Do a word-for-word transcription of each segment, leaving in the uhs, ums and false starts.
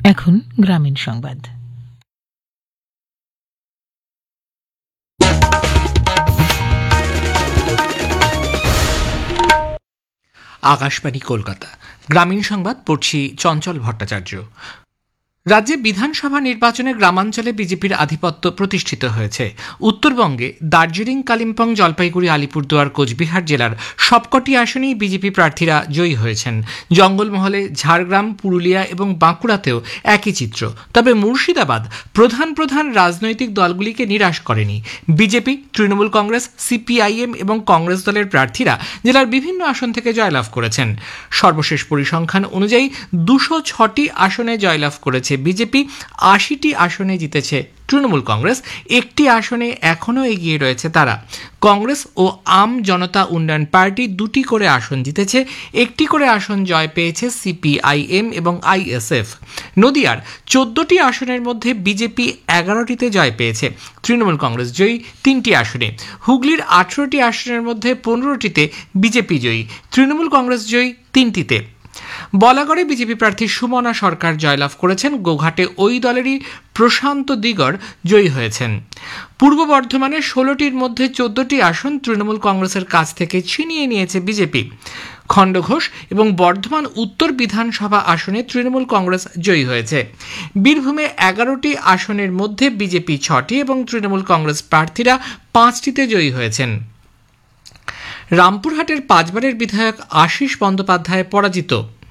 এখন গ্রামীণ সংবাদ। আকাশবাণী কলকাতা, গ্রামীণ সংবাদ পড়ছি চঞ্চল ভট্টাচার্য। রাজ্যে বিধানসভা নির্বাচনে গ্রামাঞ্চলে বিজেপির আধিপত্য প্রতিষ্ঠিত হয়েছে। উত্তরবঙ্গে দার্জিলিং, কালিম্পং, জলপাইগুড়ি, আলিপুরদুয়ার, কোচবিহার জেলার সবকটি আসনেই বিজেপি প্রার্থীরা জয়ী হয়েছেন। জঙ্গলমহলে, ঝাড়গ্রাম, পুরুলিয়া এবং বাঁকুড়াতেও একই চিত্র। তবে মুর্শিদাবাদ প্রধান প্রধান রাজনৈতিক দলগুলিকে নিরাশ করেনি। বিজেপি, তৃণমূল কংগ্রেস, সিপিআইএম এবং কংগ্রেস দলের প্রার্থীরা জেলার বিভিন্ন আসন থেকে জয়লাভ করেছেন। সর্বশেষ পরিসংখ্যান অনুযায়ী দুশো ছটি আসনে জয়লাভ করেছে বিজেপি, আশিটি আসনে জিতেছে তৃণমূল কংগ্রেস, একটি আসনে এখনও এগিয়ে রয়েছে তারা। কংগ্রেস ও আম জনতা উন্নয়ন পার্টি দুটি করে আসন জিতেছে, একটি করে আসন জয় পেয়েছে সিপিআইএম এবং আইএসএফ। নদিয়ার চোদ্দটি আসনের মধ্যে বিজেপি এগারোটিতে জয় পেয়েছে, তৃণমূল কংগ্রেস জয়ী তিনটি আসনে। হুগলির আঠেরোটি আসনের মধ্যে পনেরোটিতে বিজেপি জয়ী, তৃণমূল কংগ্রেস জয়ী তিনটিতে। বলাগড়ে বিজেপি প্রার্থী সুমনা সরকার জয়লাভ করেছেন। গোঘাটে ওই দলেরই প্রশান্ত দিগর জয়ী হয়েছেন। পূর্ব বর্ধমানে ষোলোটির মধ্যে চোদ্দটি আসন তৃণমূল কংগ্রেসের কাছ থেকে ছিনিয়ে নিয়েছে বিজেপি। খণ্ডঘোষ এবং বর্ধমান উত্তর বিধানসভা আসনে তৃণমূল কংগ্রেস জয়ী হয়েছে। বীরভূমে এগারোটি আসনের মধ্যে বিজেপি ছটি এবং তৃণমূল কংগ্রেস প্রার্থীরা পাঁচটিতে জয়ী হয়েছেন। রামপুরহাটের পাঁচবারের বিধায়ক আশিস বন্দ্যোপাধ্যায় পরাজিত।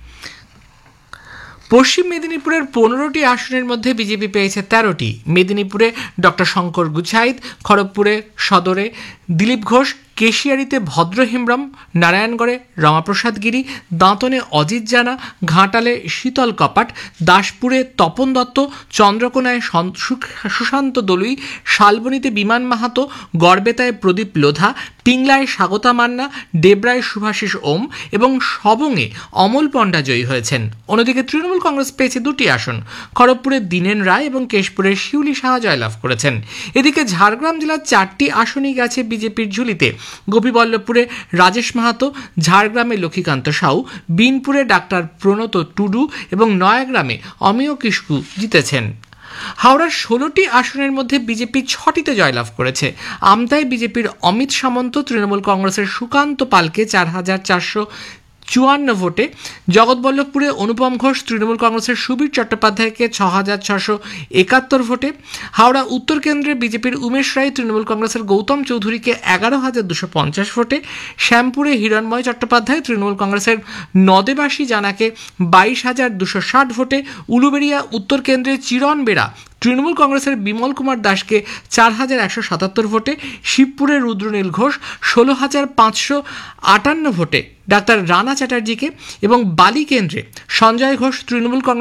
পশ্চিম মেদিনীপুরের পনেরোটি আসনের মধ্যে বিজেপি পেয়েছে তেরোটি। মেদিনীপুরে ডক্টর শঙ্কর গুছাইত, খড়গপুরে সদরে দিলীপ ঘোষ, কেশিয়ারিতে ভদ্র হেমব্রম, নারায়ণগড়ে রমাপ্রসাদ গিরি, দাঁতনে অজিত জানা, ঘাটালে শীতল কপাট, দাসপুরে তপন দত্ত, চন্দ্রকোনায় সুশান্ত দলুই, শালবনীতে বিমান মাহাতো, গড়বেতায় প্রদীপ লোধা, পিংলায় স্বাগতা মান্না, ডেবরায় শুভাশিস ওম এবং সবংয়ে অমল পণ্ডা জয়ী হয়েছেন। অন্যদিকে তৃণমূল কংগ্রেস পেয়েছে দুটি আসন। খড়গপুরে দীনেন রায় এবং কেশপুরের শিউলি সাহা জয়লাভ করেছেন। এদিকে ঝাড়গ্রাম জেলার চারটি আসনই গেছে বিজেপির ঝুলিতে। গোপীবল্লভপুরে রাজেশ মাহাতো, ঝাড়গ্রামে লক্ষ্মীকান্ত সাউ, বিনপুরে ডাক্তার প্রণত টুডু এবং নয়াগ্রামে অমিয় কিস্কু জিতেছেন। হাওড়ার ষোলোটি আসনের মধ্যে বিজেপি ছটিতে জয়লাভ করেছে। আমতায় বিজেপির অমিত সামন্ত তৃণমূল কংগ্রেসের সুকান্ত পালকে চার হাজার চারশো চুয়ান্ন ভোটে, জগৎবল্লভপুরে অনুপম ঘোষ তৃণমূল কংগ্রেসের সুবীর চট্টোপাধ্যায়কে ছ হাজার ছশো একাত্তর ভোটে, হাওড়া উত্তর কেন্দ্রে বিজেপির উমেশ রায় তৃণমূল কংগ্রেসের গৌতম চৌধুরীকে এগারো হাজার দুশো পঞ্চাশ ভোটে, শ্যামপুরে হিরণময় চট্টোপাধ্যায় তৃণমূল কংগ্রেসের নদেবাসী জানাকে বাইশ হাজার দুশো ষাট ভোটে, উলুবেড়িয়া উত্তর কেন্দ্রে চিরণ বেড়া তৃণমূল কংগ্রেসের বিমল কুমার দাসকে চার হাজার একশো সাতাত্তর ভোটে, শিবপুরে রুদ্রনীল ঘোষ ষোলো হাজার পাঁচশো আটান্ন ভোটে ডাক্তার রানা চ্যাটার্জিকে এবং বালি কেন্দ্রে সঞ্জয় ঘোষ তৃণমূল কংগ্রেস